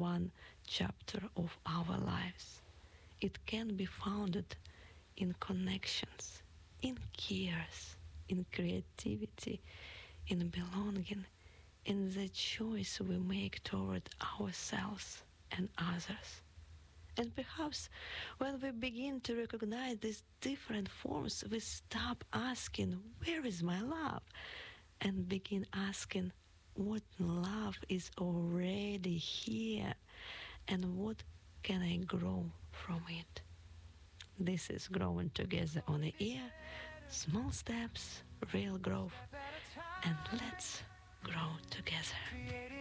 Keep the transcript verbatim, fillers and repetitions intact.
one chapter of our lives. It can be founded in connections, in cares, in creativity, in belonging, in the choice we make toward ourselves and others. And perhaps when we begin to recognize these different forms, we stop asking, "Where is my love?" and begin asking, what love is already here and what can I grow from it? This is Growing Together on the Air. Small steps, real growth, and let's grow together.